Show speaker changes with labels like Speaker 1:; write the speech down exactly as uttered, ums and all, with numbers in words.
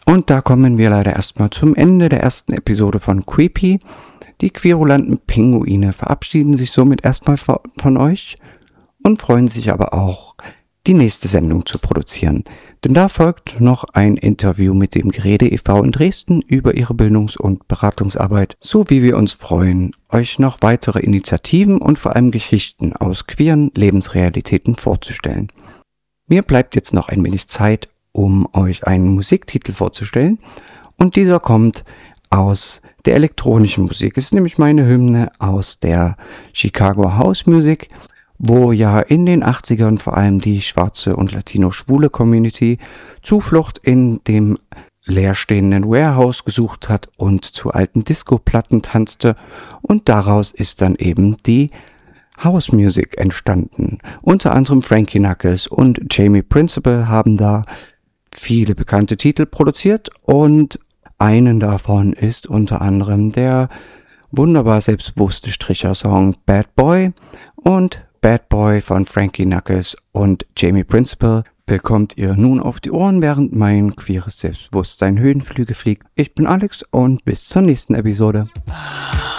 Speaker 1: Und da kommen wir leider erstmal zum Ende der ersten Episode von Creepy. Die querulanten Pinguine verabschieden sich somit erstmal von euch und freuen sich aber auch, die nächste Sendung zu produzieren. Denn da folgt noch ein Interview mit dem Gerede e V in Dresden über ihre Bildungs- und Beratungsarbeit, sowie wir uns freuen, euch noch weitere Initiativen und vor allem Geschichten aus queeren Lebensrealitäten vorzustellen. Mir bleibt jetzt noch ein wenig Zeit, um euch einen Musiktitel vorzustellen, und dieser kommt aus der elektronischen Musik. Es ist nämlich meine Hymne aus der Chicago House Music, wo ja in den achtzigern vor allem die schwarze und latino-schwule Community Zuflucht in dem leerstehenden Warehouse gesucht hat und zu alten Disco-Platten tanzte, und daraus ist dann eben die House Music entstanden. Unter anderem Frankie Knuckles und Jamie Principle haben da viele bekannte Titel produziert, und einen davon ist unter anderem der wunderbar selbstbewusste Stricher-Song Bad Boy, und Bad Boy von Frankie Knuckles und Jamie Principle bekommt ihr nun auf die Ohren, während mein queeres Selbstbewusstsein Höhenflüge fliegt. Ich bin Alex und bis zur nächsten Episode.